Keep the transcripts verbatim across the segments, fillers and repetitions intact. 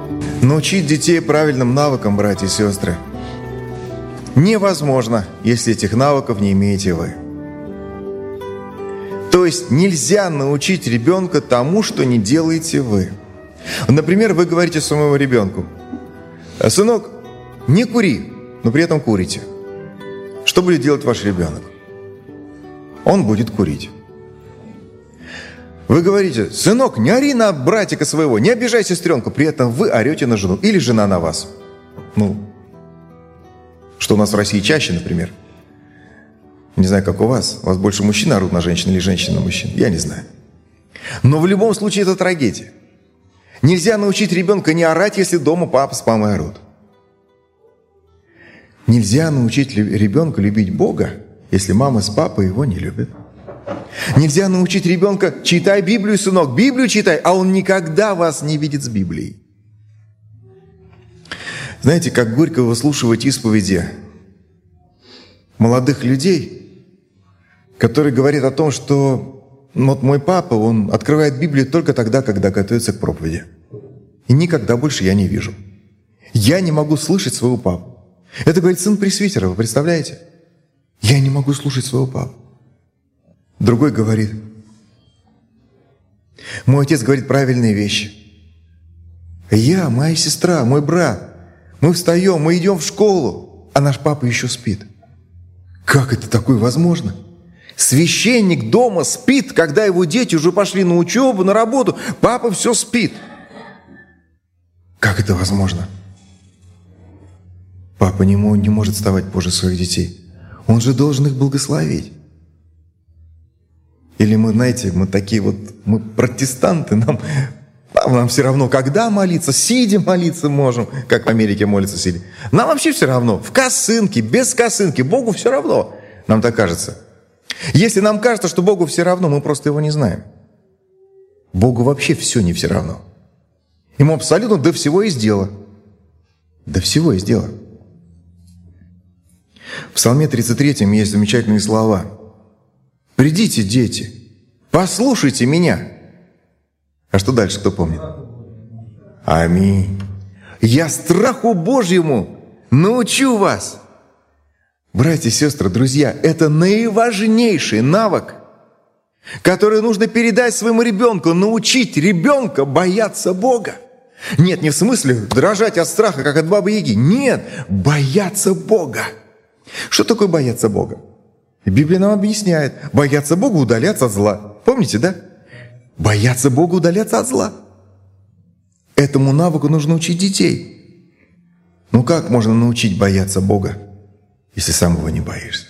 Научить детей правильным навыкам, братья и сестры, невозможно, если этих навыков не имеете вы. То есть нельзя научить ребенка тому, что не делаете вы. Например, вы говорите своему ребенку: «Сынок, не кури», но при этом курите. Что будет делать ваш ребенок? Он будет курить. Вы говорите: «Сынок, не ори на братика своего, не обижай сестренку», при этом вы орете на жену или жена на вас. Ну, что у нас в России чаще, например. Не знаю, как у вас. У вас больше мужчины орут на женщин или женщины на мужчин. Я не знаю. Но в любом случае это трагедия. Нельзя научить ребенка не орать, если дома папа с мамой орут. Нельзя научить ребенка любить Бога, если мама с папой его не любят. Нельзя научить ребенка: читай Библию, сынок, Библию читай, а он никогда вас не видит с Библией. Знаете, как горько выслушивать исповеди молодых людей, которые говорят о том, что вот мой папа, он открывает Библию только тогда, когда готовится к проповеди. И никогда больше я не вижу. Я не могу слышать своего папу. Это говорит сын пресвитера, вы представляете? Я не могу слушать своего папу. Другой говорит: мой отец говорит правильные вещи. Я, моя сестра, мой брат, мы встаем, мы идем в школу, а наш папа еще спит. Как это такое возможно? Священник дома спит, когда его дети уже пошли на учебу, на работу. Папа все спит. Как это возможно? Папа не, не может вставать позже своих детей. Он же должен их благословить. Или мы, знаете, мы такие вот, мы протестанты, нам, нам все равно, когда молиться, сидя молиться можем, как в Америке молятся сидя. Нам вообще все равно, в косынке, без косынки, Богу все равно, нам так кажется. Если нам кажется, что Богу все равно, мы просто его не знаем. Богу вообще все не все равно. Ему абсолютно до всего есть дело. До всего есть дело. В Псалме тридцать третьем есть замечательные слова. «Придите, дети, послушайте меня». А что дальше, кто помнит? Аминь. «Я страху Божьему научу вас». Братья и сестры, друзья, это наиважнейший навык, который нужно передать своему ребенку, научить ребенка бояться Бога. Нет, не в смысле дрожать от страха, как от бабы-яги. Нет, бояться Бога. Что такое бояться Бога? Библия нам объясняет. Бояться Бога — удаляться от зла. Помните, да? Бояться Бога — удаляться от зла. Этому навыку нужно учить детей. Ну как можно научить бояться Бога, если сам его не боишься?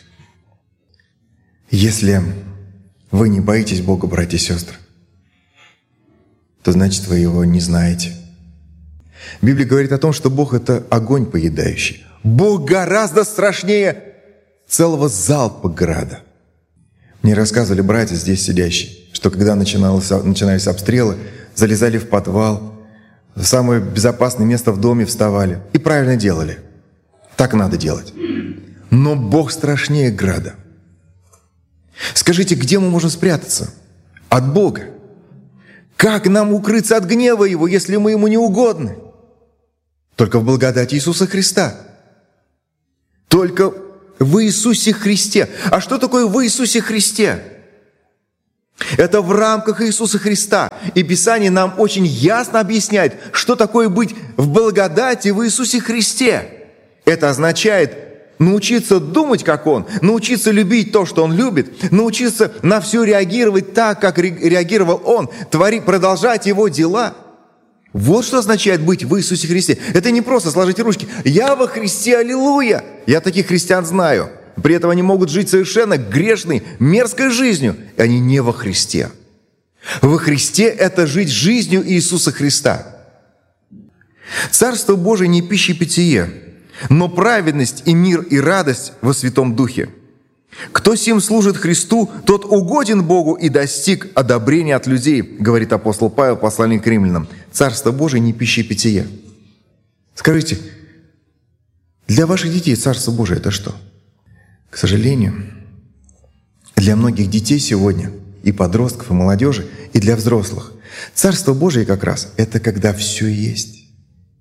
Если вы не боитесь Бога, братья и сестры, то значит, вы его не знаете. Библия говорит о том, что Бог — это огонь поедающий. Бог гораздо страшнее целого залпа града. Мне рассказывали братья здесь сидящие, что когда начиналось, начинались обстрелы, залезали в подвал, в самое безопасное место в доме вставали. И правильно делали. Так надо делать. Но Бог страшнее града. Скажите, где мы можем спрятаться? От Бога. Как нам укрыться от гнева Его, если мы Ему не угодны? Только в благодати Иисуса Христа. Только в Иисусе Христе. А что такое в Иисусе Христе? Это в рамках Иисуса Христа. И Писание нам очень ясно объясняет, что такое быть в благодати в Иисусе Христе. Это означает научиться думать, как Он, научиться любить то, что Он любит, научиться на все реагировать так, как реагировал Он, творить, продолжать Его дела. Вот что означает быть в Иисусе Христе. Это не просто сложить ручки. «Я во Христе, аллилуйя!» Я таких христиан знаю. При этом они могут жить совершенно грешной, мерзкой жизнью. И они не во Христе. Во Христе – это жить жизнью Иисуса Христа. Царство Божие не пища и питье, но праведность и мир и радость во Святом Духе. Кто сим служит Христу, тот угоден Богу и достиг одобрения от людей, говорит апостол Павел в послании к римлянам. Царство Божие не пища и питье. Скажите, для ваших детей Царство Божие – это что? К сожалению, для многих детей сегодня, и подростков, и молодежи, и для взрослых, Царство Божие как раз – это когда все есть.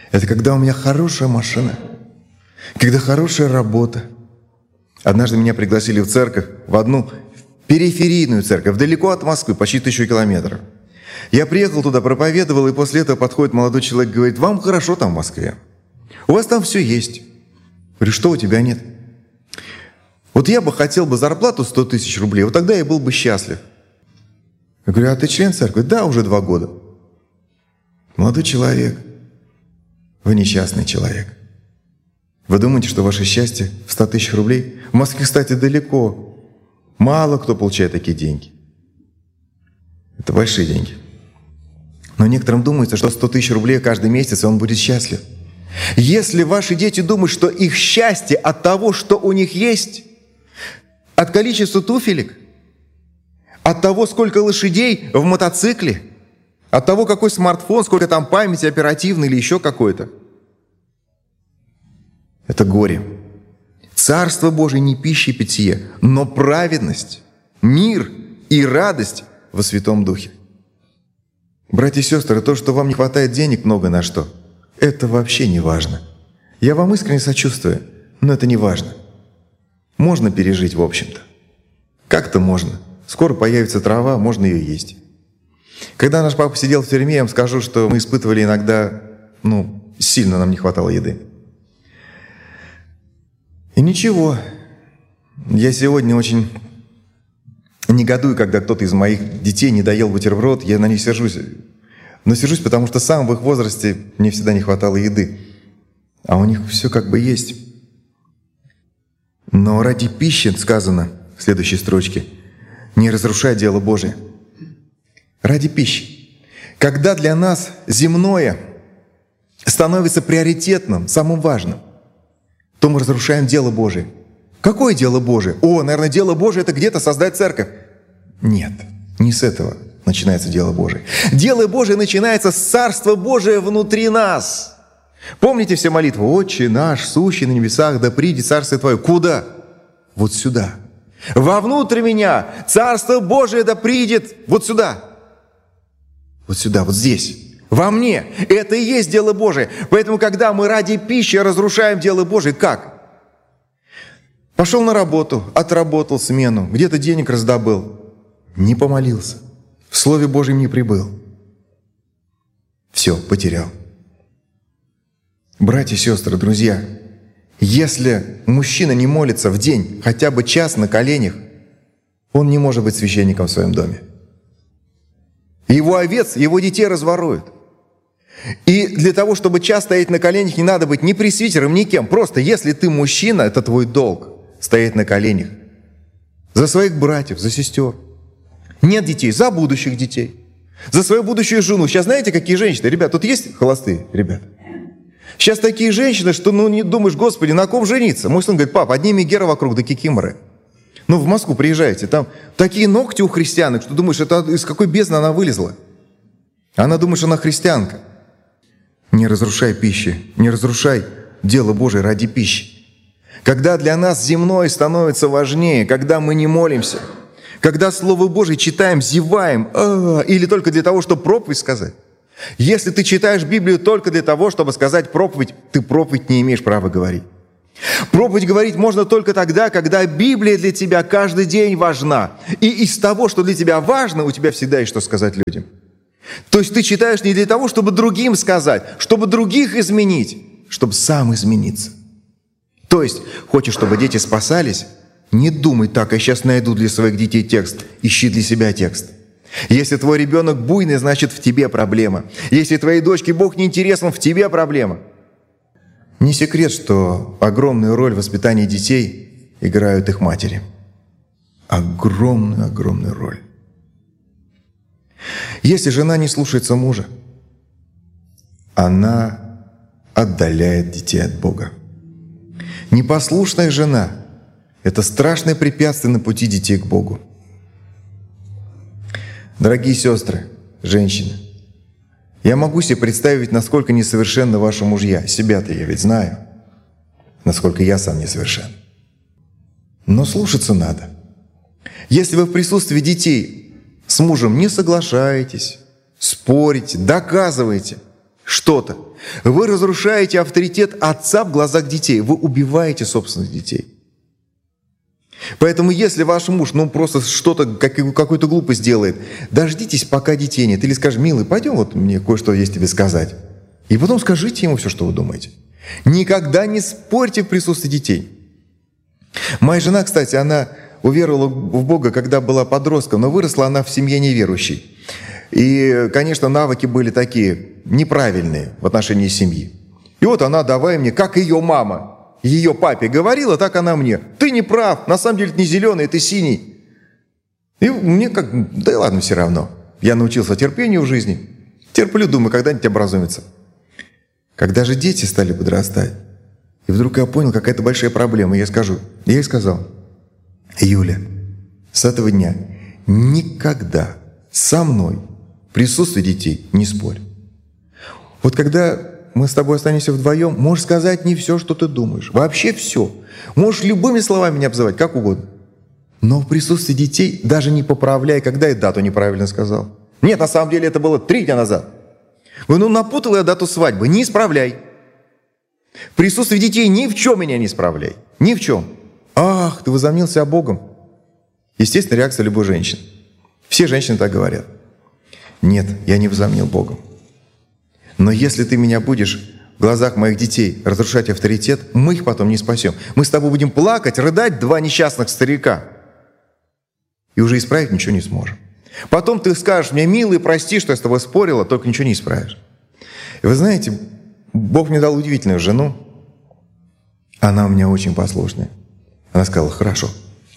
Это когда у меня хорошая машина, когда хорошая работа. Однажды меня пригласили в церковь, в одну периферийную церковь, далеко от Москвы, почти тысячу километров. Я приехал туда, проповедовал, и после этого подходит молодой человек и говорит: вам хорошо там в Москве, у вас там все есть. Я говорю: что у тебя нет? Вот я бы хотел бы зарплату сто тысяч рублей, вот тогда я был бы счастлив. Я говорю: а ты член церкви? Да, уже два года. Молодой человек, вы несчастный человек. Вы думаете, что ваше счастье в ста тысячах рублей? В Москве, кстати, далеко. Мало кто получает такие деньги. Это большие деньги. Но некоторым думается, что сто тысяч рублей каждый месяц, и он будет счастлив. Если ваши дети думают, что их счастье от того, что у них есть, от количества туфелек, от того, сколько лошадей в мотоцикле, от того, какой смартфон, сколько там памяти оперативной или еще какой-то, это горе. Царство Божие не пища и питье, но праведность, мир и радость во Святом Духе. Братья и сестры, то, что вам не хватает денег много на что, это вообще не важно. Я вам искренне сочувствую, но это не важно. Можно пережить, в общем-то. Как-то можно. Скоро появится трава, можно ее есть. Когда наш папа сидел в тюрьме, я вам скажу, что мы испытывали иногда, ну, сильно нам не хватало еды. И ничего, я сегодня очень негодую, когда кто-то из моих детей не доел бутерброд, я на них сержусь. Но сержусь, потому что сам в их возрасте мне всегда не хватало еды. А у них все как бы есть. Но ради пищи, сказано в следующей строчке, не разрушай дело Божие. Ради пищи. Когда для нас земное становится приоритетным, самым важным, то мы разрушаем дело Божие. Какое дело Божие? О, наверное, дело Божие — это где-то создать церковь. Нет, не с этого начинается дело Божие. Дело Божие начинается с Царства Божия внутри нас. Помните все молитвы? «Отче наш, сущий на небесах, да придет царствие Твое». Куда? Вот сюда. Вовнутрь меня Царство Божие да придет вот сюда. Вот сюда, вот здесь. Во мне. Это и есть дело Божие. Поэтому, когда мы ради пищи разрушаем дело Божие, как? Пошел на работу, отработал смену, где-то денег раздобыл, не помолился, в Слове Божьем не прибыл. Все, потерял. Братья и сестры, друзья, если мужчина не молится в день хотя бы час на коленях, он не может быть священником в своем доме. Его овец, его детей разворуют. И для того, чтобы час стоять на коленях, не надо быть ни пресвитером, ни кем. Просто если ты мужчина, это твой долг — стоять на коленях. За своих братьев, за сестер. Нет детей — за будущих детей. За свою будущую жену. Сейчас знаете, какие женщины? Ребят, тут есть холостые, ребят? Сейчас такие женщины, что ну не думаешь: Господи, на ком жениться? Мой сын говорит: пап, одни мегеры вокруг, да кикиморы. Ну, в Москву приезжаете, там такие ногти у христианок, что думаешь, это из какой бездны она вылезла. Она думает, что она христианка. Не разрушай пищи, не разрушай дело Божие ради пищи. Когда для нас земное становится важнее, когда мы не молимся, когда Слово Божие читаем, зеваем, а, или только для того, чтобы проповедь сказать. Если ты читаешь Библию только для того, чтобы сказать проповедь, ты проповедь не имеешь права говорить. Проповедь говорить можно только тогда, когда Библия для тебя каждый день важна. И из того, что для тебя важно, у тебя всегда есть что сказать людям. То есть ты читаешь не для того, чтобы другим сказать, чтобы других изменить, чтобы сам измениться. То есть хочешь, чтобы дети спасались? Не думай так: я сейчас найду для своих детей текст. Ищи для себя текст. Если твой ребенок буйный, значит, в тебе проблема. Если твоей дочке Бог не интересен, в тебе проблема. Не секрет, что огромную роль в воспитании детей играют их матери. Огромную-огромную роль. Если жена не слушается мужа, она отдаляет детей от Бога. Непослушная жена — это страшное препятствие на пути детей к Богу. Дорогие сестры, женщины, я могу себе представить, насколько несовершенны ваши мужья. Себя-то я ведь знаю, насколько я сам несовершен. Но слушаться надо. Если вы в присутствии детей с мужем не соглашаетесь, спорите, доказываете что-то, Вы разрушаете авторитет отца в глазах детей. Вы убиваете собственных детей. Поэтому если ваш муж, ну, просто что-то, какую-то глупость делает, дождитесь, пока детей нет. Или скажи: милый, пойдем, вот мне кое-что есть тебе сказать. И потом скажите ему все, что вы думаете. Никогда не спорьте в присутствии детей. Моя жена, кстати, она уверовала в Бога, когда была подростком, но выросла она в семье неверующей. И, конечно, навыки были такие неправильные в отношении семьи. И вот она, давай мне, как ее мама, ее папе говорила, так она мне: ты не прав, на самом деле ты не зеленый, ты синий. И мне как, да ладно, все равно. Я научился терпению в жизни. Терплю, думаю, когда-нибудь образумится. Когда же дети стали подрастать, и вдруг я понял, какая это большая проблема, я скажу, я ей сказал: Юля, с этого дня никогда со мной в присутствии детей не спорь. Вот когда мы с тобой останемся вдвоем, можешь сказать не все, что ты думаешь. Вообще все. Можешь любыми словами меня обзывать, как угодно. Но в присутствии детей даже не поправляй, когда я дату неправильно сказал. Нет, на самом деле это было три дня назад. Говорю, ну напутал я дату свадьбы, не исправляй. В присутствии детей ни в чем меня не исправляй. Ни в чем. Ах, ты возомнил себя Богом. Естественно, реакция любой женщины. Все женщины так говорят. Нет, я не возомнил Богом. Но если ты меня будешь в глазах моих детей разрушать авторитет, мы их потом не спасем. Мы с тобой будем плакать, рыдать, два несчастных старика. И уже исправить ничего не сможем. Потом ты скажешь мне: милый, прости, что я с тобой спорила, только ничего не исправишь. И вы знаете, Бог мне дал удивительную жену. Она у меня очень послушная. Она сказала: хорошо.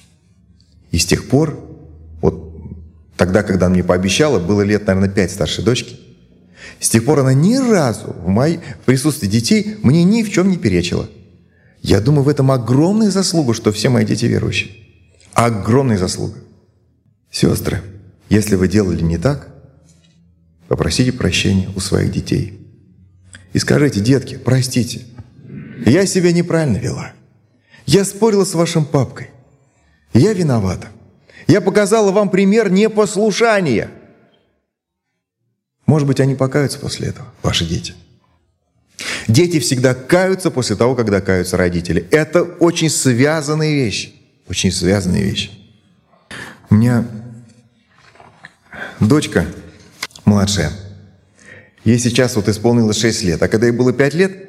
И с тех пор, вот тогда, когда она мне пообещала, было лет, наверное, пять старшей дочки, с тех пор она ни разу в моей присутствии детей мне ни в чем не перечила. Я думаю, в этом огромная заслуга, что все мои дети верующие. Огромная заслуга. Сестры, если вы делали не так, попросите прощения у своих детей. И скажите: детки, простите, я себя неправильно вела. Я спорила с вашим папкой. Я виновата. Я показала вам пример непослушания. Может быть, они покаются после этого, ваши дети. Дети всегда каются после того, когда каются родители. Это очень связанные вещи. Очень связанные вещи. У меня дочка младшая. Ей сейчас вот исполнилось шесть лет. А когда ей было пять лет,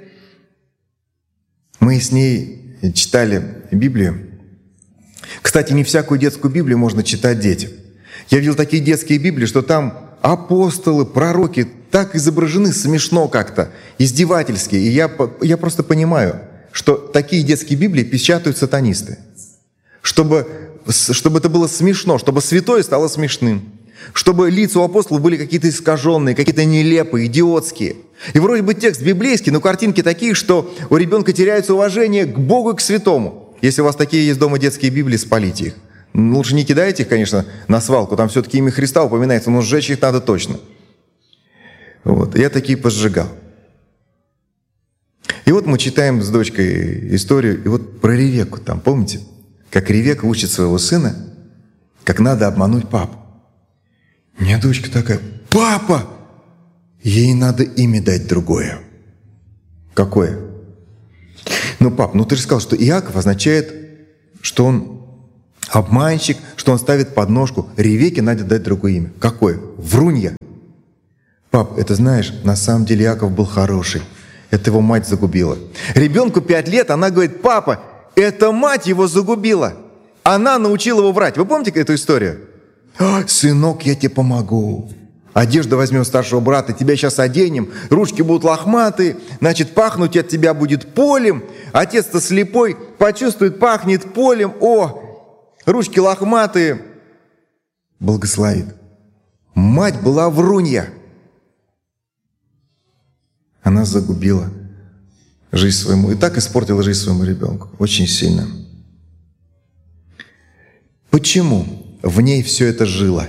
мы с ней читали Библию. Кстати, не всякую детскую Библию можно читать детям. Я видел такие детские Библии, что там апостолы, пророки так изображены смешно как-то, издевательски. И я, я просто понимаю, что такие детские Библии печатают сатанисты. Чтобы, чтобы это было смешно, чтобы святое стало смешным. Чтобы лица у апостолов были какие-то искаженные, какие-то нелепые, идиотские. И вроде бы текст библейский, но картинки такие, что у ребенка теряется уважение к Богу и к святому. Если у вас такие есть дома детские Библии, спалите их. Лучше не кидайте их, конечно, на свалку. Там все-таки имя Христа упоминается, но сжечь их надо точно. Вот. Я такие поджигал. И вот мы читаем с дочкой историю, и вот про Ревекку там, помните? Как Ревекка учит своего сына, как надо обмануть папу. У меня дочка такая: папа! Ей надо имя дать другое. Какое? Ну, пап, ну ты же сказал, что Иаков означает, что он обманщик, что он ставит подножку. Ревекке надо дать другое имя. Какое? Врунья. Пап, это знаешь, на самом деле Иаков был хороший. Это его мать загубила. Ребенку пять лет, она говорит: папа, это мать его загубила. Она научила его врать. Вы помните эту историю? Сынок, я тебе помогу. Одежду возьмем у старшего брата, тебя сейчас оденем, ручки будут лохматые, значит, пахнуть от тебя будет полем. Отец-то слепой, почувствует, пахнет полем. О, ручки лохматые. Благословит. Мать была врунья. Она загубила жизнь своему, и так испортила жизнь своему ребенку. Очень сильно. Почему? В ней все это жило.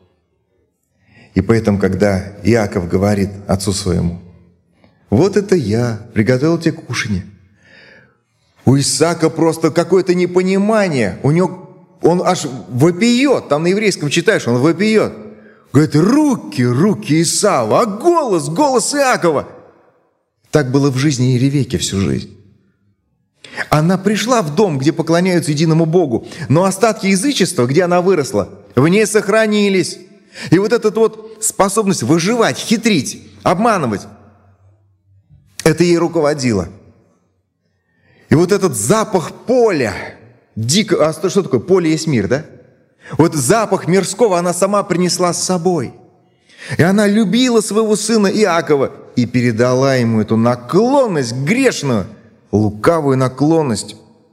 И поэтому, когда Иаков говорит отцу своему: вот это я приготовил тебе кушанье. У Исаака просто какое-то непонимание. У него, он аж вопиет. Там на еврейском читаешь, он вопиет. Говорит: руки, руки Исава, а голос, голос Иакова. Так было в жизни и Ревекки всю жизнь. Она пришла в дом, где поклоняются единому Богу, но остатки язычества, где она выросла, в ней сохранились. И вот эта вот способность выживать, хитрить, обманывать, это ей руководило. И вот этот запах поля, дико, а что такое? Поле есть мир, да? Вот запах мирского она сама принесла с собой. И она любила своего сына Иакова и передала ему эту наклонность грешную, лукавую наклонность.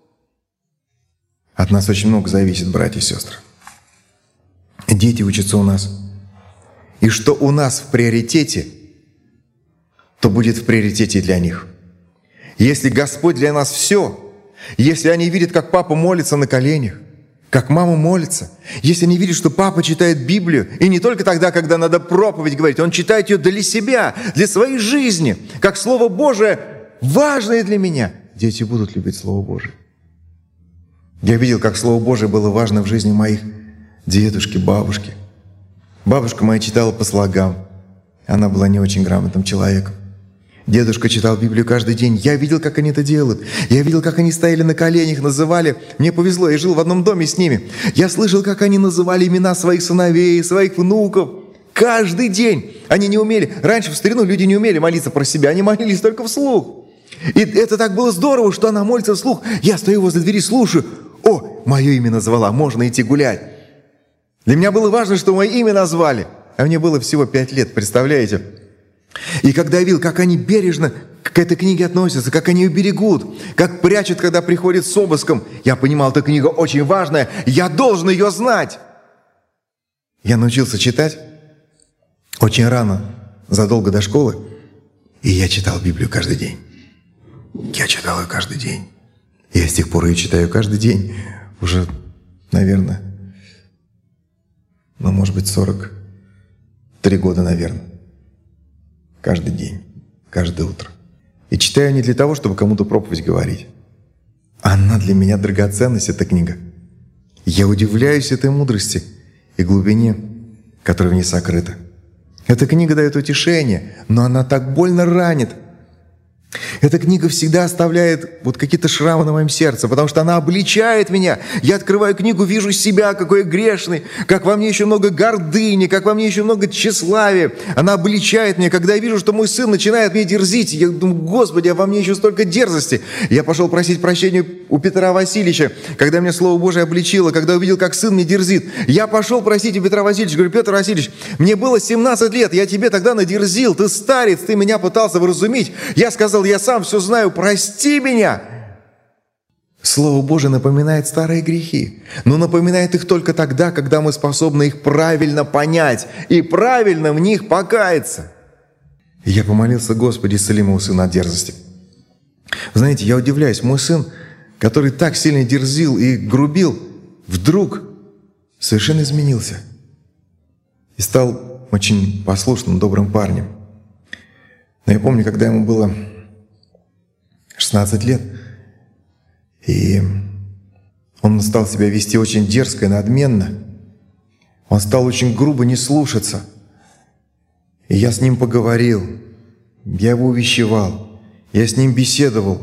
От нас очень много зависит, братья и сестры. Дети учатся у нас. И что у нас в приоритете, то будет в приоритете и для них. Если Господь для нас все, если они видят, как папа молится на коленях, как мама молится, если они видят, что папа читает Библию, и не только тогда, когда надо проповедь говорить, он читает ее для себя, для своей жизни, как Слово Божие важное для меня, дети будут любить Слово Божие. Я видел, как Слово Божие было важно в жизни моих дедушки, бабушки. Бабушка моя читала по слогам. Она была не очень грамотным человеком. Дедушка читал Библию каждый день. Я видел, как они это делают. Я видел, как они стояли на коленях, называли. Мне повезло, я жил в одном доме с ними. Я слышал, как они называли имена своих сыновей, своих внуков. Каждый день. Они не умели. Раньше в старину люди не умели молиться про себя. Они молились только вслух. И это так было здорово, что она молится вслух. Я стою возле двери, слушаю. О, мое имя назвала, можно идти гулять. Для меня было важно, что мое имя назвали. А мне было всего пять лет, представляете? И когда я видел, как они бережно к этой книге относятся, как они ее берегут, как прячут, когда приходят с обыском, я понимал, эта книга очень важная, я должен ее знать. Я научился читать очень рано, задолго до школы, и я читал Библию каждый день. Я читал ее каждый день. Я с тех пор ее читаю каждый день. Уже, наверное, ну, может быть, сорок три года, наверное. Каждый день, каждое утро. И читаю не для того, чтобы кому-то проповедь говорить. Она для меня драгоценность, эта книга. Я удивляюсь этой мудрости и глубине, которая в ней сокрыта. Эта книга дает утешение, но она так больно ранит. Эта книга всегда оставляет вот какие-то шрамы на моем сердце, потому что она обличает меня. Я открываю книгу, вижу себя, какой я грешный, как во мне еще много гордыни, как во мне еще много тщеславия. Она обличает меня, когда я вижу, что мой сын начинает мне дерзить. Я думаю, Господи, а во мне еще столько дерзости. Я пошел просить прощения у Петра Васильевича, когда меня Слово Божие обличило, когда увидел, как сын мне дерзит. Я пошел просить у Петра Васильевича, говорю, Петр Васильевич, мне было семнадцать лет, я тебе тогда надерзил, ты старец, ты меня пытался вразумить. Я сказал, я сам все знаю, прости меня. Слово Божие напоминает старые грехи, но напоминает их только тогда, когда мы способны их правильно понять и правильно в них покаяться. И я помолился, Господи, исцели моего сына от дерзости. Вы знаете, я удивляюсь, мой сын, который так сильно дерзил и грубил, вдруг совершенно изменился и стал очень послушным, добрым парнем. Но я помню, когда ему было шестнадцать лет, и он стал себя вести очень дерзко и надменно. Он стал очень грубо не слушаться. И я с ним поговорил, я его увещевал, я с ним беседовал.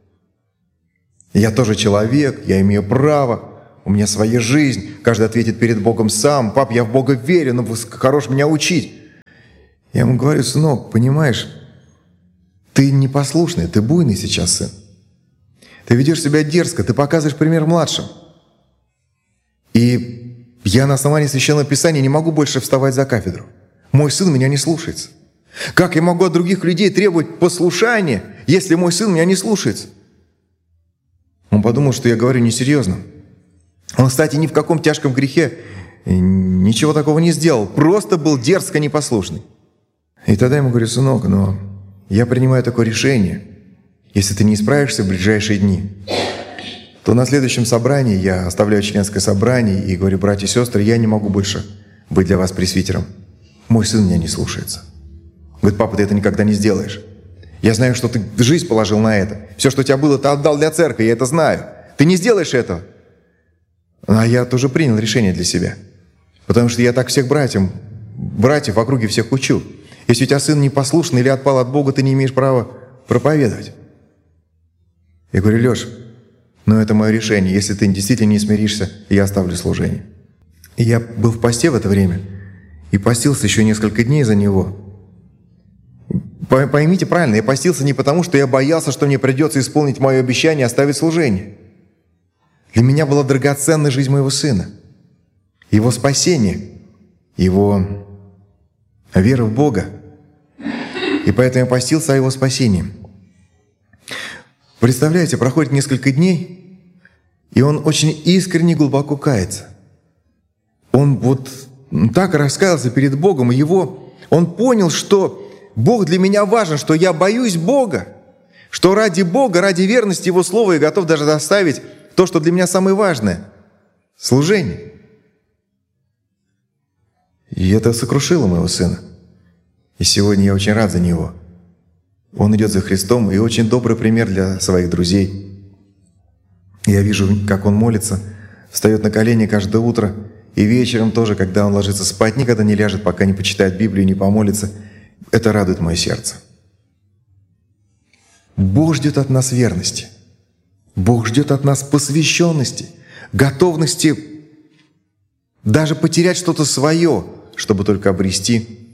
Я тоже человек, я имею право, у меня своя жизнь, каждый ответит перед Богом сам. Пап, я в Бога верю, но хорош меня учить. Я ему говорю, сынок, понимаешь, ты непослушный, ты буйный сейчас, сын. Ты ведешь себя дерзко, ты показываешь пример младшим. И я на основании Священного Писания не могу больше вставать за кафедру. Мой сын меня не слушается. Как я могу от других людей требовать послушания, если мой сын меня не слушается? Он подумал, что я говорю несерьезно. Он, кстати, ни в каком тяжком грехе ничего такого не сделал. Просто был дерзко непослушный. И тогда я ему говорю, сынок, но я принимаю такое решение. Если ты не исправишься в ближайшие дни, то на следующем собрании я оставляю членское собрание и говорю, братья и сестры, я не могу больше быть для вас пресвитером. Мой сын меня не слушается. Говорит, папа, ты это никогда не сделаешь. Я знаю, что ты жизнь положил на это. Все, что у тебя было, ты отдал для церкви, я это знаю. Ты не сделаешь этого. А я тоже принял решение для себя. Потому что я так всех братьям, братьев в округе всех учу. Если у тебя сын непослушный или отпал от Бога, ты не имеешь права проповедовать. Я говорю: Лёш, ну это мое решение. Если ты действительно не смиришься, я оставлю служение. И я был в посте в это время и постился еще несколько дней за него. Поймите правильно, я постился не потому, что я боялся, что мне придется исполнить мое обещание оставить служение. Для меня была драгоценна жизнь моего сына, его спасение, его вера в Бога. И поэтому я постился о его спасении. Представляете, проходит несколько дней, и он очень искренне, глубоко кается. Он вот так раскаялся перед Богом, и его, он понял, что Бог для меня важен, что я боюсь Бога, что ради Бога, ради верности Его Слова я готов даже доставить то, что для меня самое важное — служение. И это сокрушило моего сына. И сегодня я очень рад за него. Он идет за Христом, и очень добрый пример для своих друзей. Я вижу, как он молится, встает на колени каждое утро, и вечером тоже, когда он ложится спать, никогда не ляжет, пока не почитает Библию, не помолится. Это радует мое сердце. Бог ждет от нас верности. Бог ждет от нас посвященности, готовности даже потерять что-то свое, чтобы только обрести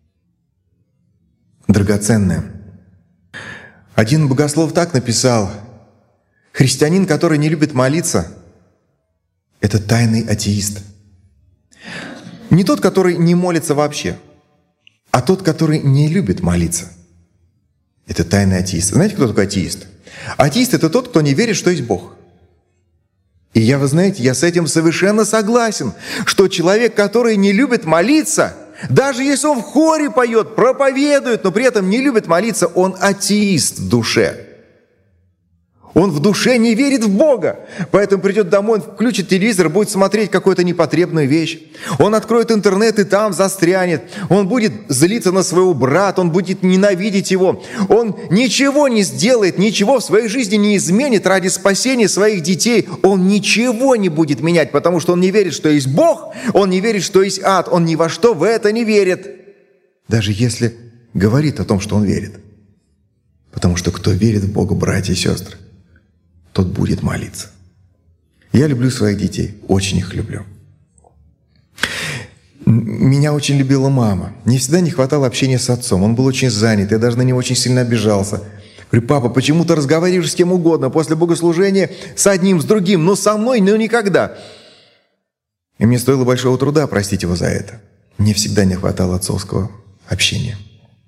драгоценное. Один богослов так написал: христианин, который не любит молиться, это тайный атеист. Не тот, который не молится вообще, а тот, который не любит молиться. Это тайный атеист. Знаете, кто такой атеист? Атеист — это тот, кто не верит, что есть Бог. И я, вы знаете, я с этим совершенно согласен, что человек, который не любит молиться, даже если он в хоре поет, проповедует, но при этом не любит молиться, он атеист в душе. Он в душе не верит в Бога. Поэтому придет домой, он включит телевизор, будет смотреть какую-то непотребную вещь. Он откроет интернет и там застрянет. Он будет злиться на своего брата, он будет ненавидеть его. Он ничего не сделает, ничего в своей жизни не изменит ради спасения своих детей. Он ничего не будет менять, потому что он не верит, что есть Бог, он не верит, что есть ад, он ни во что в это не верит. Даже если говорит о том, что он верит. Потому что кто верит в Бога, братья и сестры, тот будет молиться. Я люблю своих детей, очень их люблю. Меня очень любила мама. Мне всегда не хватало общения с отцом. Он был очень занят, я даже на него очень сильно обижался. Говорю: папа, почему ты разговариваешь с кем угодно после богослужения, с одним, с другим, но со мной, ну никогда. И мне стоило большого труда простить его за это. Мне всегда не хватало отцовского общения.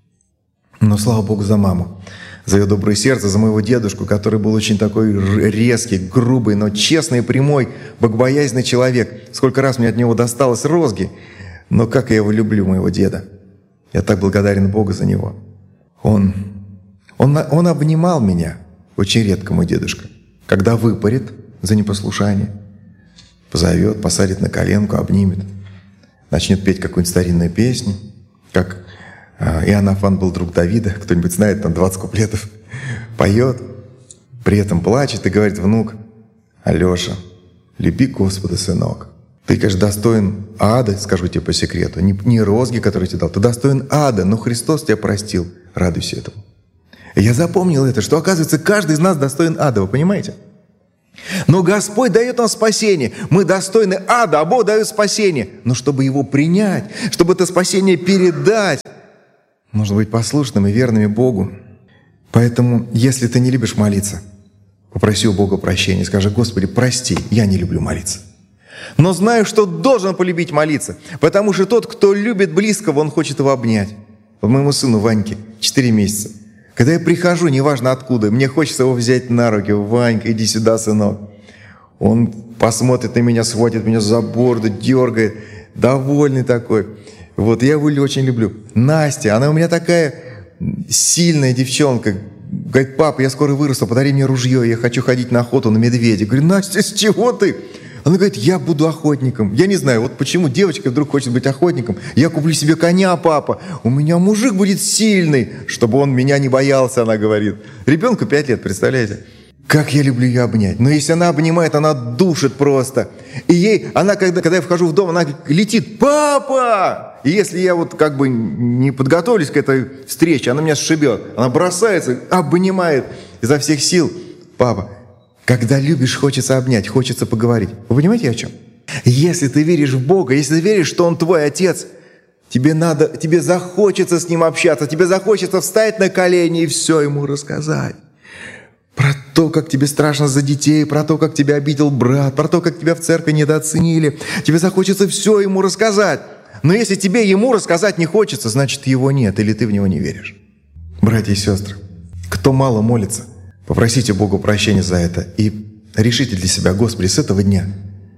Но слава Богу за маму, за ее доброе сердце, за моего дедушку, который был очень такой резкий, грубый, но честный, прямой, богобоязненный человек. Сколько раз мне от него досталось розги, но как я его люблю, моего деда. Я так благодарен Богу за него. Он, он, он обнимал меня, очень редко мой дедушка, когда выпарит за непослушание, позовет, посадит на коленку, обнимет, начнет петь какую-нибудь старинную песню, как Иоаннафан был друг Давида, кто-нибудь знает, там двадцать куплетов, поет, при этом плачет и говорит: внук, Алеша, люби Господа, сынок. Ты, конечно, достоин ада, скажу тебе по секрету, не, не розги, которые тебе дал, ты достоин ада, но Христос тебя простил, радуйся этому. И я запомнил это, что, оказывается, каждый из нас достоин ада, вы понимаете? Но Господь дает нам спасение. Мы достойны ада, а Бог дает спасение. Но чтобы его принять, чтобы это спасение передать, нужно быть послушным и верными Богу. Поэтому, если ты не любишь молиться, попроси у Бога прощения. Скажи: Господи, прости, я не люблю молиться. Но знаю, что должен полюбить молиться, потому что тот, кто любит близкого, он хочет его обнять. Вот моему сыну Ваньке четыре месяца. Когда я прихожу, неважно откуда, мне хочется его взять на руки: Ванька, иди сюда, сынок. Он посмотрит на меня, схватит меня за бороду, дергает, довольный такой. Вот, я его очень люблю. Настя, она у меня такая сильная девчонка. Говорит: папа, я скоро вырасту, подари мне ружье, я хочу ходить на охоту на медведя. Говорю: Настя, с чего ты? Она говорит: я буду охотником. Я не знаю, вот почему девочка вдруг хочет быть охотником. Я куплю себе коня, папа. У меня мужик будет сильный, чтобы он меня не боялся, она говорит. Ребенку пять лет, представляете? Как я люблю ее обнять. Но если она обнимает, она душит просто. И ей, она, когда, когда я вхожу в дом, она летит: «Папа!» И если я вот как бы не подготовлюсь к этой встрече, она меня сшибет. Она бросается, обнимает изо всех сил. Папа, когда любишь, хочется обнять, хочется поговорить. Вы понимаете, о чем? Если ты веришь в Бога, если ты веришь, что Он твой Отец, тебе надо, тебе захочется с Ним общаться, тебе захочется встать на колени и все Ему рассказать. Про то, как тебе страшно за детей, про то, как тебя обидел брат, про то, как тебя в церкви недооценили. Тебе захочется все Ему рассказать. Но если тебе Ему рассказать не хочется, значит, Его нет, или ты в Него не веришь. Братья и сестры, кто мало молится, попросите Бога прощения за это и решите для себя: Господи, с этого дня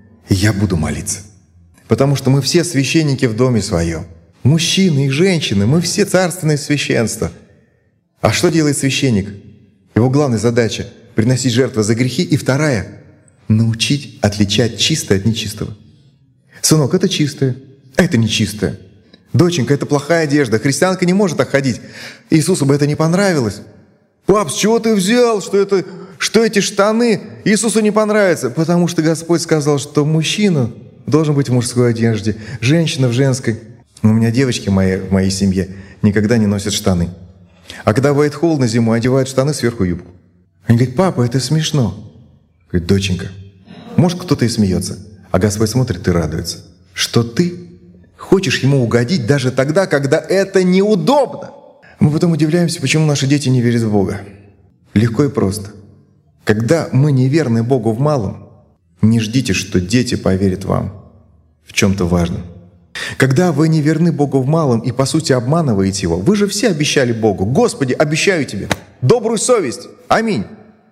я буду молиться. Потому что мы все священники в доме своем. Мужчины и женщины, мы все царственное священство. А что делает священник? Его главная задача — приносить жертвы за грехи. И вторая — научить отличать чистое от нечистого. Сынок, это чистое, а это нечистое. Доченька, это плохая одежда. Христианка не может так ходить. Иисусу бы это не понравилось. Пап, с чего ты взял, что, это, что эти штаны Иисусу не понравятся? Потому что Господь сказал, что мужчина должен быть в мужской одежде, женщина в женской. У меня девочки в моей, в моей семье никогда не носят штаны. А когда бывает холодно зимой, одевают штаны сверху юбку. Они говорят: папа, это смешно. Говорит: доченька, может, кто-то и смеется, а Господь смотрит и радуется, что ты хочешь Ему угодить даже тогда, когда это неудобно. Мы потом удивляемся, почему наши дети не верят в Бога. Легко и просто. Когда мы неверны Богу в малом, не ждите, что дети поверят вам в чем-то важном. Когда вы не верны Богу в малом и, по сути, обманываете Его, вы же все обещали Богу: Господи, обещаю Тебе добрую совесть. Аминь.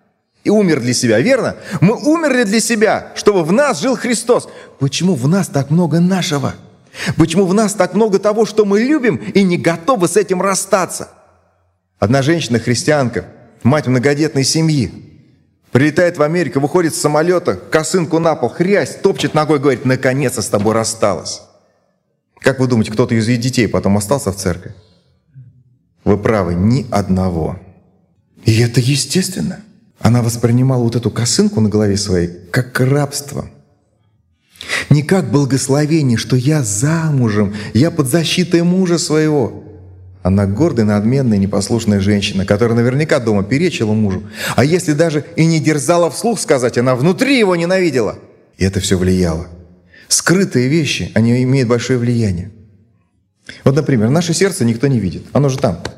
И умер для себя, верно? Мы умерли для себя, чтобы в нас жил Христос. Почему в нас так много нашего? Почему в нас так много того, что мы любим и не готовы с этим расстаться? Одна женщина-христианка, мать многодетной семьи, прилетает в Америку, выходит с самолета, косынку на пол, хрясь, топчет ногой, говорит: наконец-то с тобой рассталась. Как вы думаете, кто-то из ее детей потом остался в церкви? Вы правы, ни одного. И это естественно. Она воспринимала вот эту косынку на голове своей как рабство. Не как благословение, что я замужем, я под защитой мужа своего. Она гордая, надменная, непослушная женщина, которая наверняка дома перечила мужу. А если даже и не дерзала вслух сказать, она внутри его ненавидела. И это все влияло. Скрытые вещи, они имеют большое влияние. Вот, например, наше сердце никто не видит, оно же там.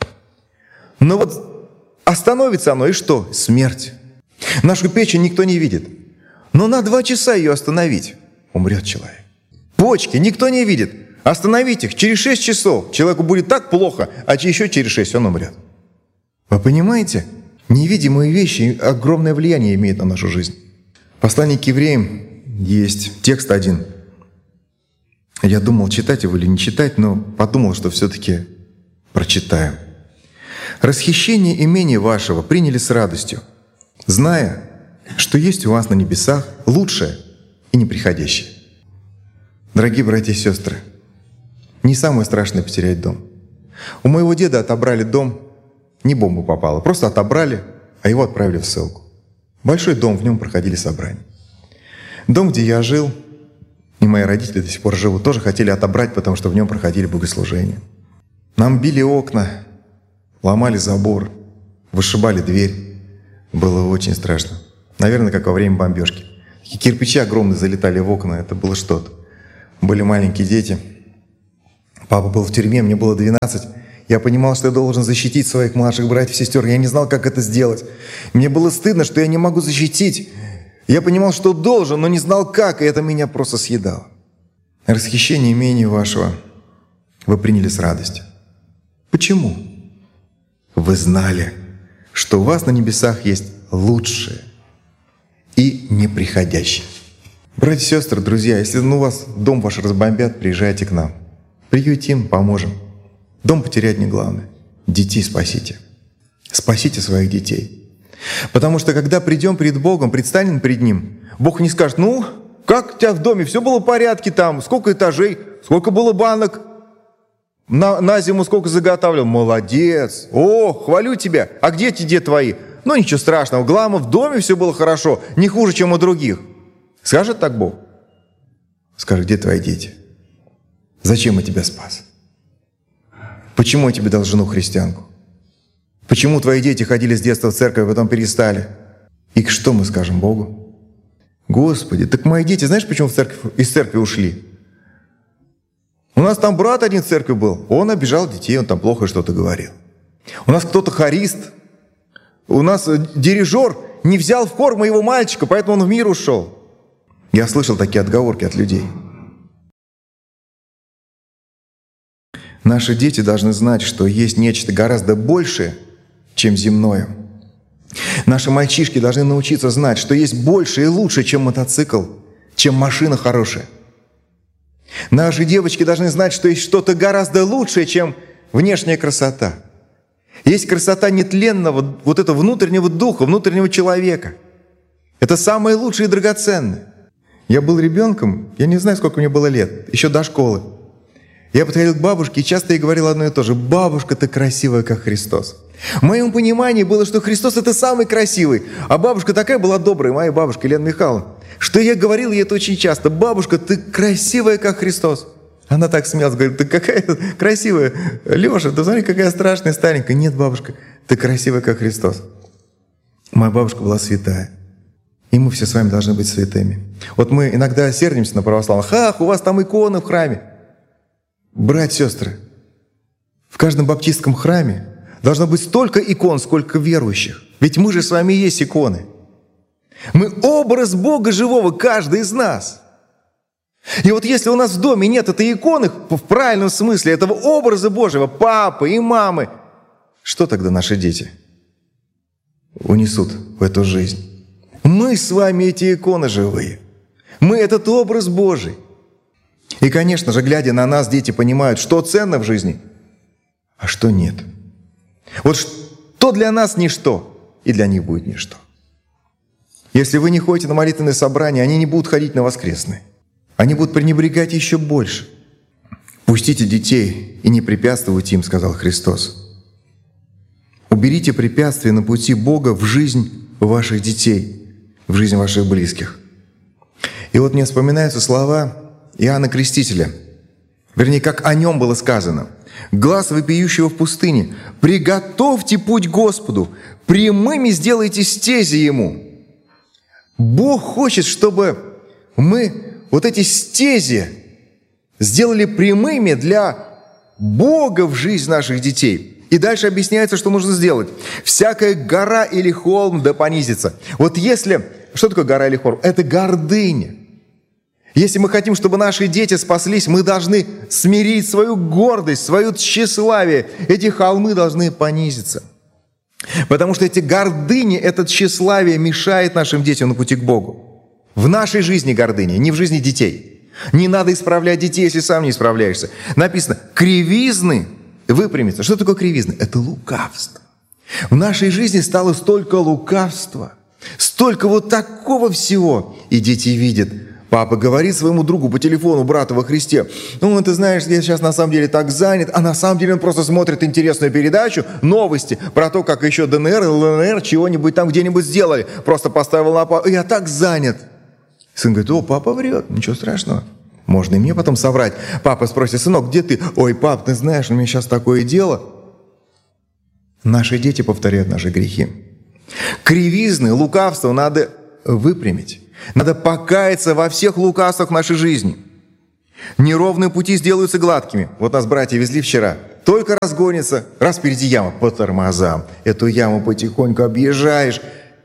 Но вот остановится оно, и что? Смерть. Нашу печень никто не видит. Но на два часа ее остановить, умрет человек. Почки никто не видит. Остановить их через шесть часов. Человеку будет так плохо, а еще через шесть он умрет. Вы понимаете? Невидимые вещи огромное влияние имеют на нашу жизнь. Послание к евреям есть текст один. Я думал, читать его или не читать, но подумал, что все-таки прочитаю. «Расхищение имения вашего приняли с радостью, зная, что есть у вас на небесах лучшее и неприходящее». Дорогие братья и сестры, не самое страшное потерять дом. У моего деда отобрали дом, не бомба попала, просто отобрали, а его отправили в ссылку. Большой дом, в нем проходили собрания. Дом, где я жил, и мои родители до сих пор живут, тоже хотели отобрать, потому что в нем проходили богослужения. Нам били окна, ломали забор, вышибали дверь. Было очень страшно. Наверное, как во время бомбежки. Такие кирпичи огромные залетали в окна, это было что-то. Были маленькие дети. Папа был в тюрьме, мне было двенадцать. Я понимал, что я должен защитить своих младших братьев и сестер. Я не знал, как это сделать. Мне было стыдно, что я не могу защитить. Я понимал, что должен, но не знал как, и это меня просто съедало. Расхищение имения вашего вы приняли с радостью. Почему? Вы знали, что у вас на небесах есть лучшее и неприходящее. Братья и сестры, друзья, если ну, у вас дом ваш разбомбят, приезжайте к нам. Приютим, поможем. Дом потерять не главное. Детей спасите. Спасите своих детей. Потому что когда придем перед Богом, предстанем перед Ним, Бог не скажет: ну, как у тебя в доме, все было в порядке там, сколько этажей, сколько было банок, на, на зиму сколько заготавливал, молодец, о, хвалю тебя, а где эти дети твои? Ну ничего страшного, главное, в доме все было хорошо, не хуже, чем у других. Скажет так Бог? Скажет: где твои дети? Зачем я тебя спас? Почему я тебе дал жену христианку? Почему твои дети ходили с детства в церковь, а потом перестали? И что мы скажем Богу? Господи, так мои дети, знаешь, почему в церковь, из церкви ушли? У нас там брат один в церкви был, он обижал детей, он там плохо что-то говорил. У нас кто-то хорист, у нас дирижер не взял в хор моего мальчика, поэтому он в мир ушел. Я слышал такие отговорки от людей. Наши дети должны знать, что есть нечто гораздо большее, чем земное. Наши мальчишки должны научиться знать, что есть больше и лучше, чем мотоцикл, чем машина хорошая. Наши девочки должны знать, что есть что-то гораздо лучшее, чем внешняя красота. Есть красота нетленного, вот этого внутреннего духа, внутреннего человека. Это самое лучшее и драгоценное. Я был ребенком, я не знаю, сколько мне было лет, еще до школы. Я подходил к бабушке и часто ей говорил одно и то же: «Бабушка, ты красивая, как Христос». В моем понимании было, что Христос — это самый красивый, а бабушка такая была добрая, моя бабушка Елена Михайловна, что я говорил ей это очень часто: «Бабушка, ты красивая, как Христос». Она так смеялась, говорит: «Ты какая красивая, Леша, ты смотри, какая страшная, старенькая». «Нет, бабушка, ты красивая, как Христос». Моя бабушка была святая. И мы все с вами должны быть святыми. Вот мы иногда сердимся на православных: «Ах, у вас там иконы в храме». Братья и сестры, в каждом баптистском храме должно быть столько икон, сколько верующих. Ведь мы же с вами и есть иконы. Мы образ Бога живого, каждый из нас. И вот если у нас в доме нет этой иконы, в правильном смысле, этого образа Божьего, папы и мамы, что тогда наши дети унесут в эту жизнь? Мы с вами эти иконы живые. Мы этот образ Божий. И, конечно же, глядя на нас, дети понимают, что ценно в жизни, а что нет. Вот что для нас ничто, и для них будет ничто. Если вы не ходите на молитвенные собрания, они не будут ходить на воскресные. Они будут пренебрегать еще больше. «Пустите детей и не препятствуйте им», — сказал Христос. Уберите препятствия на пути Бога в жизнь ваших детей, в жизнь ваших близких. И вот мне вспоминаются слова Иоанна Крестителя, вернее, как о нем было сказано: «Глас вопиющего в пустыне, приготовьте путь Господу, прямыми сделайте стези Ему». Бог хочет, чтобы мы вот эти стези сделали прямыми для Бога в жизнь наших детей. И дальше объясняется, что нужно сделать. «Всякая гора или холм да понизится». Вот если... Что такое гора или холм? Это гордыня. Если мы хотим, чтобы наши дети спаслись, мы должны смирить свою гордость, свое тщеславие. Эти холмы должны понизиться. Потому что эти гордыни, это тщеславие мешает нашим детям на пути к Богу. В нашей жизни гордыня, не в жизни детей. Не надо исправлять детей, если сам не исправляешься. Написано: кривизны выпрямятся. Что такое кривизны? Это лукавство. В нашей жизни стало столько лукавства, столько вот такого всего. И дети видят. Папа говорит своему другу по телефону, брата во Христе: «Ну, ты знаешь, я сейчас на самом деле так занят», а на самом деле он просто смотрит интересную передачу, новости про то, как еще ДНР, ЛНР чего-нибудь там где-нибудь сделали. Просто поставил на паузу: «Я так занят». Сын говорит: «О, папа врет, ничего страшного. Можно и мне потом соврать». Папа спросит: «Сынок, где ты?» «Ой, пап, ты знаешь, у меня сейчас такое дело». Наши дети повторяют наши грехи. Кривизны, лукавство надо выпрямить. Надо покаяться во всех лукавствах нашей жизни. Неровные пути сделаются гладкими. Вот нас братья везли вчера. Только разгонится, раз впереди яма, по тормозам. Эту яму потихоньку объезжаешь.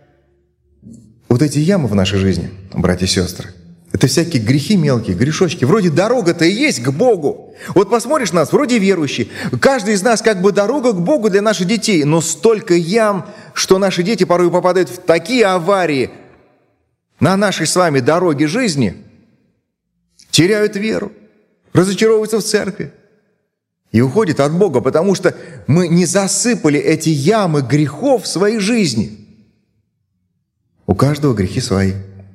Вот эти ямы в нашей жизни, братья и сестры, это всякие грехи мелкие, грешочки. Вроде дорога-то и есть к Богу. Вот посмотришь на нас, вроде верующие. Каждый из нас как бы дорога к Богу для наших детей. Но столько ям, что наши дети порой попадают в такие аварии на нашей с вами дороге жизни, теряют веру, разочаровываются в церкви и уходят от Бога, потому что мы не засыпали эти ямы грехов в своей жизни. У каждого грехи свои.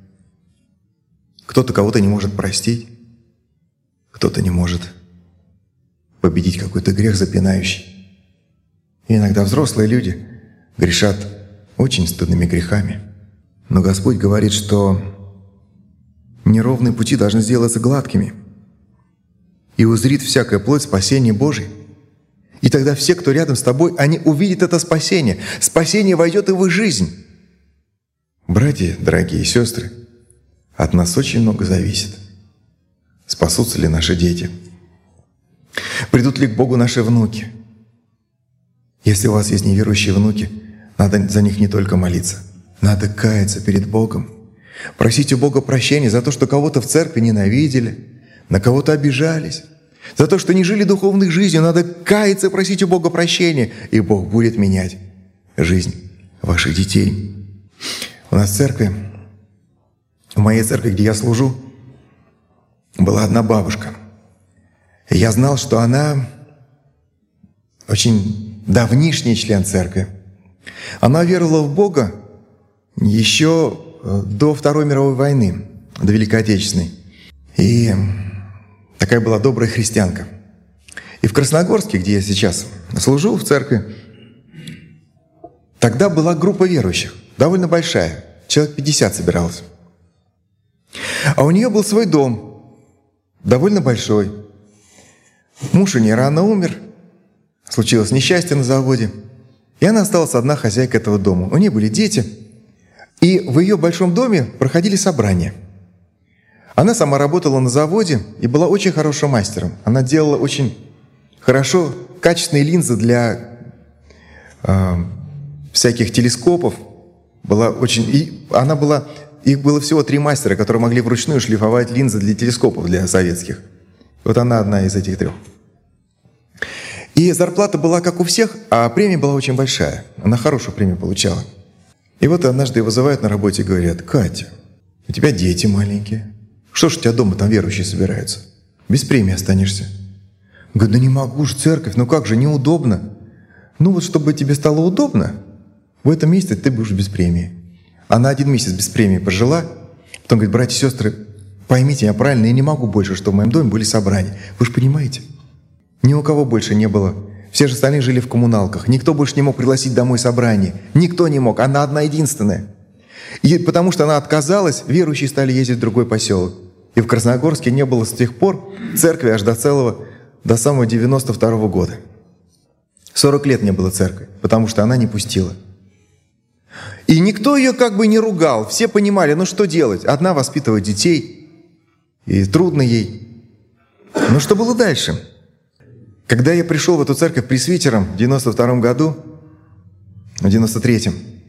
Кто-то кого-то не может простить, кто-то не может победить какой-то грех запинающий. И иногда взрослые люди грешат очень стыдными грехами. Но Господь говорит, что неровные пути должны сделаться гладкими, и узрит всякая плоть спасение Божие. И тогда все, кто рядом с тобой, они увидят это спасение. Спасение войдет и в их жизнь. Братья, дорогие сестры, от нас очень много зависит. Спасутся ли наши дети? Придут ли к Богу наши внуки? Если у вас есть неверующие внуки, надо за них не только молиться. Надо каяться перед Богом. Просить у Бога прощения за то, что кого-то в церкви ненавидели, на кого-то обижались. За то, что не жили духовной жизнью, надо каяться и просить у Бога прощения, и Бог будет менять жизнь ваших детей. У нас в церкви, в моей церкви, где я служу, была одна бабушка. И я знал, что она очень давнишний член церкви. Она веровала в Бога еще до Второй мировой войны, до Великой Отечественной. И такая была добрая христианка. И в Красногорске, где я сейчас служу в церкви, тогда была группа верующих, довольно большая, человек пятьдесят собиралось. А у нее был свой дом, довольно большой. Муж у нее рано умер, случилось несчастье на заводе, и она осталась одна хозяйка этого дома. У нее были дети, и в ее большом доме проходили собрания. Она сама работала на заводе и была очень хорошим мастером. Она делала очень хорошо качественные линзы для э, всяких телескопов. Была очень, и она была, их было всего три мастера, которые могли вручную шлифовать линзы для телескопов, для советских. Вот она одна из этих трех. И зарплата была как у всех, а премия была очень большая. Она хорошую премию получала. И вот однажды ее вызывают на работе и говорят: «Катя, у тебя дети маленькие. Что ж у тебя дома там верующие собираются? Без премии останешься». Говорит: «Да не могу же, церковь, ну как же, неудобно». «Ну вот, чтобы тебе стало удобно, в этом месяце ты будешь без премии». Она один месяц без премии пожила. Потом говорит: «Братья и сестры, поймите меня правильно, я не могу больше, чтобы в моем доме были собрания». Вы же понимаете? Ни у кого больше не было. Все же остальные жили в коммуналках. Никто больше не мог пригласить домой собрание. Никто не мог. Она одна единственная. И потому что она отказалась, верующие стали ездить в другой поселок. И в Красногорске не было с тех пор церкви аж до целого, до самого девяносто второго года. сорок лет не было церкви, потому что она не пустила. И никто ее как бы не ругал. Все понимали, ну что делать? Одна воспитывает детей, и трудно ей. Но что было дальше? Когда я пришел в эту церковь пресвитером в девяносто втором году, в девяносто третьем,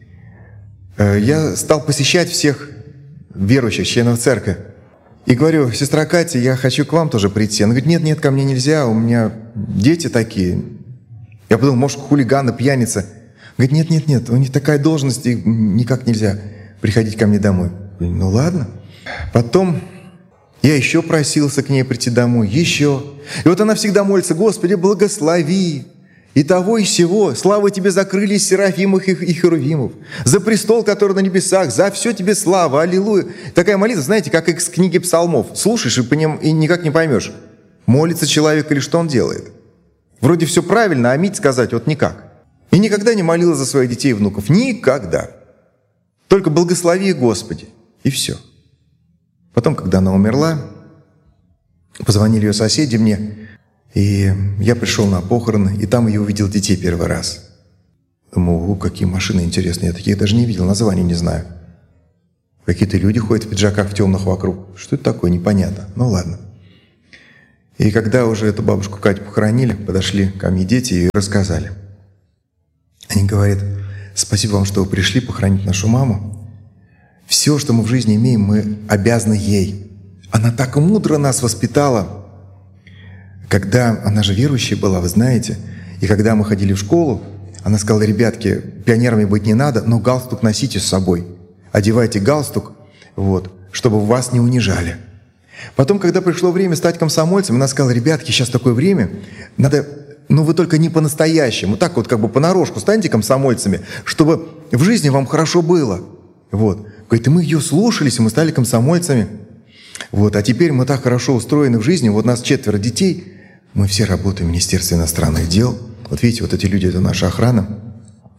я стал посещать всех верующих членов церкви. И говорю: «Сестра Катя, я хочу к вам тоже прийти». Она говорит: «Нет, нет, ко мне нельзя, у меня дети такие». Я подумал, может, хулиганы, пьяница. Говорит: «Нет, нет, нет, у них такая должность, и никак нельзя приходить ко мне домой». Говорю: «Ну ладно». Потом я еще просился к ней прийти домой, еще. И вот она всегда молится: «Господи, благослови и того, и сего. Слава Тебе за крылья серафимов и херувимов, за престол, который на небесах, за все Тебе слава, аллилуйя». Такая молитва, знаете, как из книги псалмов. Слушаешь и, по ним, и никак не поймешь, молится человек или что он делает. Вроде все правильно, а аминь сказать вот никак. И никогда не молилась за своих детей и внуков. Никогда. Только благослови, Господи. И все. Потом, когда она умерла, позвонили ее соседи мне, и я пришел на похороны, и там ее увидел детей первый раз. Думаю: о, какие машины интересные, я таких даже не видел, названий не знаю. Какие-то люди ходят в пиджаках в темных вокруг. Что это такое, непонятно. Ну ладно. И когда уже эту бабушку Катю похоронили, подошли ко мне дети и рассказали. Они говорят: «Спасибо вам, что вы пришли похоронить нашу маму. Все, что мы в жизни имеем, мы обязаны ей. Она так мудро нас воспитала. Когда она же верующая была, вы знаете, и когда мы ходили в школу, она сказала: ребятки, пионерами быть не надо, но галстук носите с собой. Одевайте галстук, вот, чтобы вас не унижали». Потом, когда пришло время стать комсомольцем, она сказала: ребятки, сейчас такое время, надо, ну вы только не по-настоящему, так вот как бы понарошку станьте комсомольцами, чтобы в жизни вам хорошо было. Вот. Говорит, и мы ее слушались, и мы стали комсомольцами. Вот. А теперь мы так хорошо устроены в жизни, вот нас четверо детей, мы все работаем в Министерстве иностранных дел. Вот видите, вот эти люди — это наша охрана.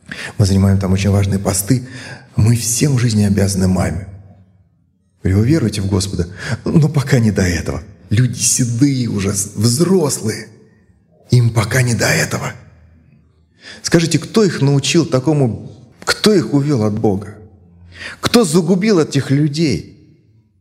Мы занимаем там очень важные посты. Мы всем в жизни обязаны маме. Вы веруете в Господа? Но пока не до этого. Люди седые уже, взрослые. Им пока не до этого. Скажите, кто их научил такому, кто их увел от Бога? Кто загубил этих людей?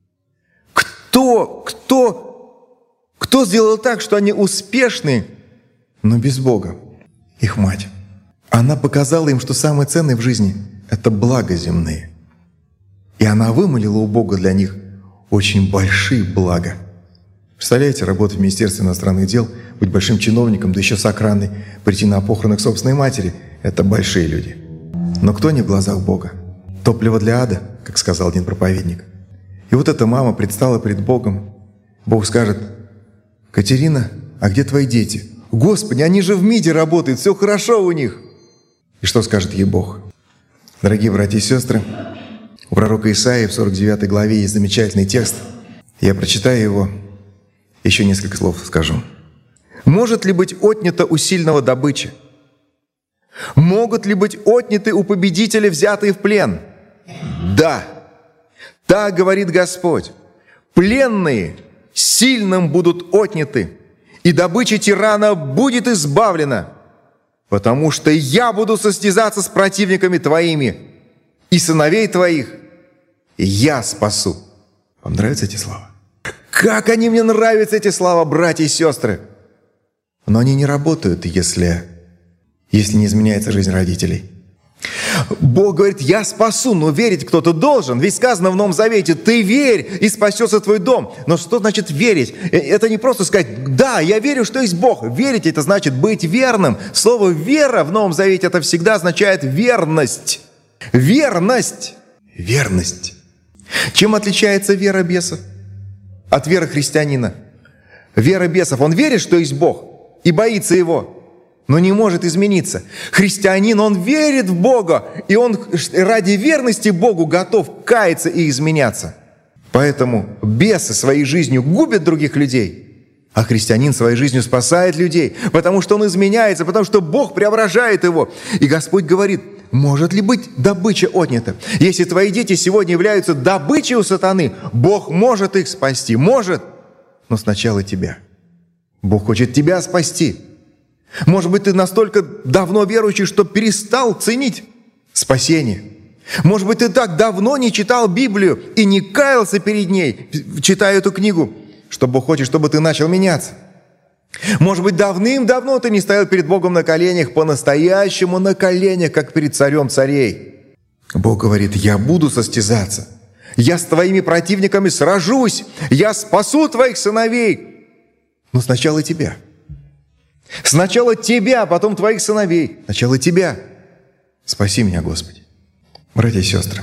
Кто, кто, кто сделал так, что они успешны, но без Бога? Их мать. Она показала им, что самое ценное в жизни — это блага земные. И она вымолила у Бога для них очень большие блага. Представляете, работать в Министерстве иностранных дел, быть большим чиновником, да еще с охраной, прийти на похороны к собственной матери — это большие люди. Но кто не в глазах Бога? Топливо для ада, как сказал один проповедник. И вот эта мама предстала перед Богом. Бог скажет: «Катерина, а где твои дети? Господи, они же в МИДе работают, все хорошо у них». И что скажет ей Бог? Дорогие братья и сестры, у пророка Исаии в сорок девятой главе есть замечательный текст. Я прочитаю его, еще несколько слов скажу. «Может ли быть отнято у сильного добыча? Могут ли быть отняты у победителя, взятые в плен? Да, так говорит Господь, пленные сильным будут отняты, и добыча тирана будет избавлена, потому что я буду состязаться с противниками твоими, и сыновей твоих я спасу». Вам нравятся эти слова? Как они мне нравятся, эти слова, братья и сестры! Но они не работают, если, если не изменяется жизнь родителей. Бог говорит: «Я спасу», но верить кто-то должен. Ведь сказано в Новом Завете: «Ты верь, и спасется твой дом». Но что значит верить? Это не просто сказать: «Да, я верю, что есть Бог». Верить — это значит быть верным. Слово «вера» в Новом Завете — это всегда означает верность. Верность. Верность. Чем отличается вера бесов от веры христианина? Вера бесов: он верит, что есть Бог, и боится Его, но не может измениться. Христианин, он верит в Бога, и он ради верности Богу готов каяться и изменяться. Поэтому бесы своей жизнью губят других людей, а христианин своей жизнью спасает людей, потому что он изменяется, потому что Бог преображает его. И Господь говорит: может ли быть добыча отнята? Если твои дети сегодня являются добычей у сатаны, Бог может их спасти, может, но сначала тебя. Бог хочет тебя спасти. Может быть, ты настолько давно верующий, что перестал ценить спасение. Может быть, ты так давно не читал Библию и не каялся перед ней, читая эту книгу, что Бог хочет, чтобы ты начал меняться. Может быть, давным-давно ты не стоял перед Богом на коленях, по-настоящему на коленях, как перед царем царей. Бог говорит: «Я буду состязаться. Я с твоими противниками сражусь. Я спасу твоих сыновей. Но сначала тебя. Сначала тебя, а потом твоих сыновей. Сначала тебя. Спаси меня, Господи». Братья и сестры,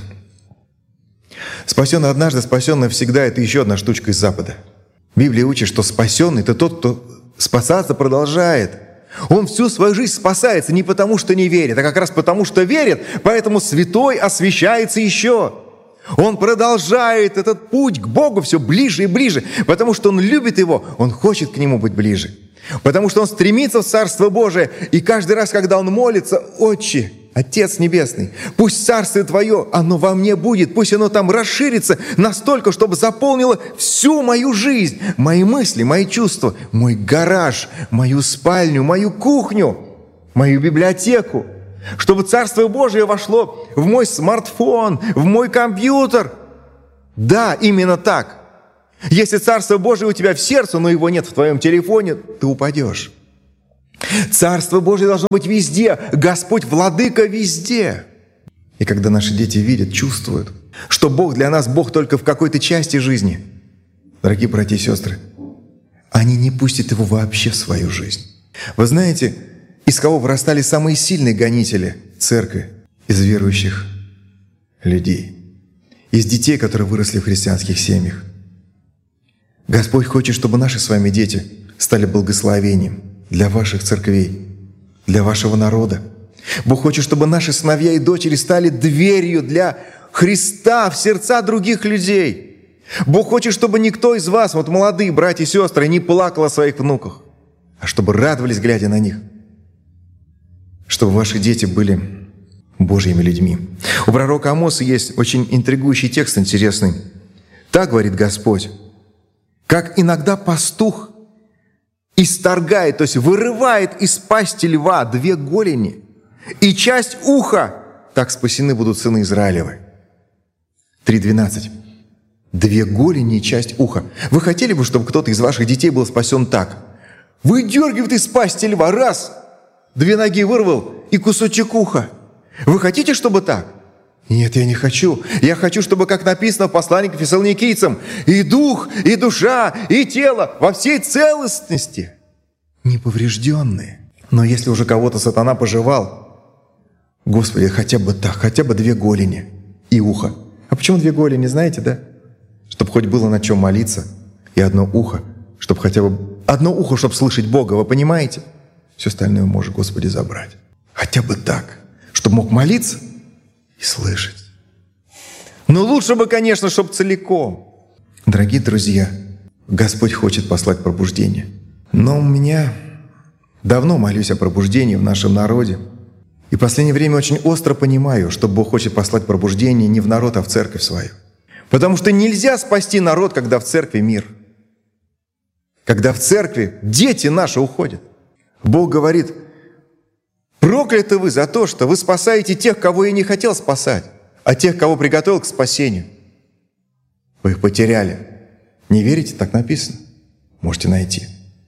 спасенный однажды, спасенный всегда — это еще одна штучка из Запада. Библия учит, что спасенный — это тот, кто спасаться продолжает. Он всю свою жизнь спасается не потому, что не верит, а как раз потому, что верит. Поэтому святой освящается еще. Он продолжает этот путь к Богу все ближе и ближе, потому что он любит Его, он хочет к Нему быть ближе. Потому что он стремится в Царство Божие, и каждый раз, когда он молится: «Отче, Отец Небесный, пусть Царствие Твое, оно во мне будет, пусть оно там расширится настолько, чтобы заполнило всю мою жизнь, мои мысли, мои чувства, мой гараж, мою спальню, мою кухню, мою библиотеку, чтобы Царство Божие вошло в мой смартфон, в мой компьютер». Да, именно так. Если Царство Божие у тебя в сердце, но его нет в твоем телефоне, ты упадешь. Царство Божие должно быть везде. Господь Владыка везде. И когда наши дети видят, чувствуют, что Бог для нас Бог только в какой-то части жизни, дорогие братья и сестры, они не пустят Его вообще в свою жизнь. Вы знаете, из кого вырастали самые сильные гонители церкви? Из верующих людей. Из детей, которые выросли в христианских семьях. Господь хочет, чтобы наши с вами дети стали благословением для ваших церквей, для вашего народа. Бог хочет, чтобы наши сыновья и дочери стали дверью для Христа в сердца других людей. Бог хочет, чтобы никто из вас, вот молодые братья и сестры, не плакал о своих внуках, а чтобы радовались, глядя на них. Чтобы ваши дети были Божьими людьми. У пророка Амоса есть очень интригующий текст интересный. Так говорит Господь: «Как иногда пастух исторгает, то есть вырывает из пасти льва две голени и часть уха, так спасены будут сыны Израилевы». три двенадцать. Две голени и часть уха. Вы хотели бы, чтобы кто-то из ваших детей был спасен так? Выдергивает из пасти льва, раз, две ноги вырвал и кусочек уха. Вы хотите, чтобы так? Нет, я не хочу. Я хочу, чтобы, как написано в послании к фессалоникийцам, и дух, и душа, и тело во всей целостности, неповрежденные. Но если уже кого-то сатана пожевал, Господи, хотя бы так, хотя бы две голени и ухо. А почему две голени, знаете, да? Чтобы хоть было на чем молиться, и одно ухо, чтобы хотя бы одно ухо, чтобы слышать Бога, вы понимаете? Все остальное можешь, Господи, забрать. Хотя бы так, чтобы мог молиться и слышать. Но лучше бы, конечно, чтобы целиком. Дорогие друзья, Господь хочет послать пробуждение. Но у меня давно молюсь о пробуждении в нашем народе. И в последнее время очень остро понимаю, что Бог хочет послать пробуждение не в народ, а в церковь свою. Потому что нельзя спасти народ, когда в церкви мир. Когда в церкви дети наши уходят. Бог говорит: прокляты вы за то, что вы спасаете тех, кого я не хотел спасать, а тех, кого приготовил к спасению. Вы их потеряли. Не верите? Так написано. Можете найти.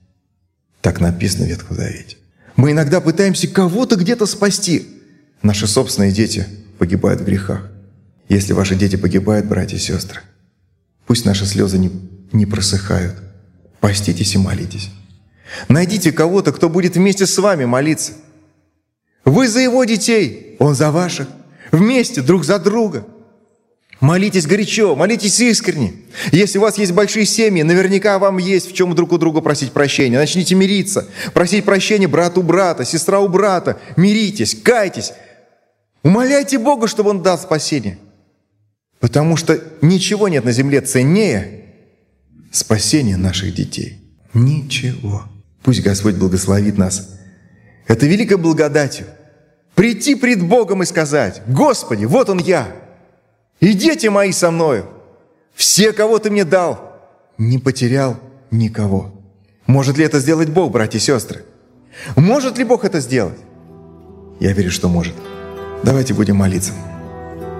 Так написано в Ветхом Завете. Мы иногда пытаемся кого-то где-то спасти. Наши собственные дети погибают в грехах. Если ваши дети погибают, братья и сестры, пусть наши слезы не, не просыхают. Поститесь и молитесь. Найдите кого-то, кто будет вместе с вами молиться. Вы за его детей, он за ваших. Вместе, друг за друга. Молитесь горячо, молитесь искренне. Если у вас есть большие семьи, наверняка вам есть в чем друг у друга просить прощения. Начните мириться, просить прощения брат у брата, сестра у брата. Миритесь, кайтесь. Умоляйте Бога, чтобы Он дал спасение. Потому что ничего нет на земле ценнее спасения наших детей. Ничего. Пусть Господь благословит нас. Это великой благодатью. Прийти пред Богом и сказать: Господи, вот Он я, и дети мои со мною. Все, кого Ты мне дал, не потерял никого. Может ли это сделать Бог, братья и сестры? Может ли Бог это сделать? Я верю, что может. Давайте будем молиться.